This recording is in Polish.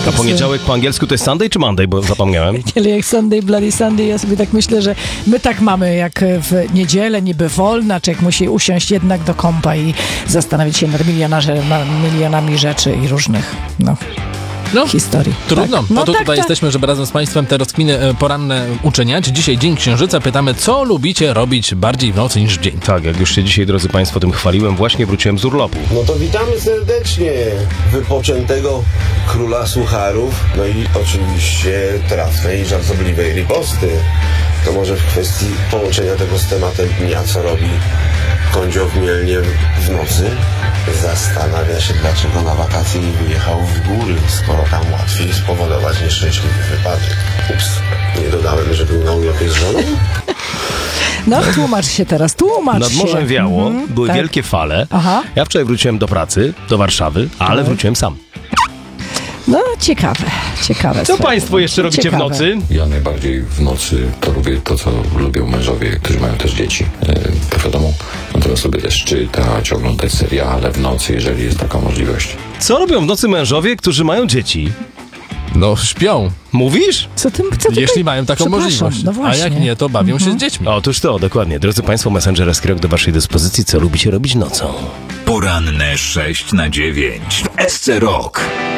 A poniedziałek po angielsku to jest Sunday czy Monday, bo zapomniałem? Niedzielę jak Sunday, Bloody Sunday, ja sobie tak myślę, że my tak mamy jak w niedzielę, niby wolna, człowiek musi usiąść jednak do kompa i zastanowić się nad milionami rzeczy i różnych, historii. Trudno. Tak. Po to tutaj jesteśmy, żeby razem z Państwem te rozkminy poranne uczyniać. Dzisiaj Dzień Księżyca. Pytamy, co lubicie robić bardziej w nocy niż w dzień? Tak, jak już się dzisiaj, drodzy Państwo, tym chwaliłem, właśnie wróciłem z urlopu. No to witamy serdecznie wypoczętego króla sucharów, no i oczywiście trafnej, żartobliwej riposty. To może w kwestii połączenia tego z tematem dnia, co robi Kondzio w Mielnie w nocy, zastanawia się, dlaczego na wakacje nie wyjechał w góry, skoro tam łatwiej spowodować nieszczęśliwy wypadek. Ups, nie dodałem, że był na urlopie z żoną? No, tłumacz się teraz, Nad morzem wiało, były wielkie fale. Aha. Ja wczoraj wróciłem do pracy, do Warszawy, ale wróciłem sam. No, ciekawe. Co Państwo jeszcze robicie w nocy? Ja najbardziej w nocy to lubię to, co lubią mężowie, którzy mają też dzieci. To wiadomo, natomiast lubię też czytać, oglądać seriale w nocy, jeżeli jest taka możliwość. Co robią w nocy mężowie, którzy mają dzieci? No, śpią. Mówisz? Co ty Jeśli mają taką możliwość. No A właśnie. jak nie, to bawią się z dziećmi. Otóż to, dokładnie. Drodzy Państwo, Messenger Eskrok do Waszej dyspozycji. Co lubicie robić nocą? Poranne 6 na 9 w SC Rock.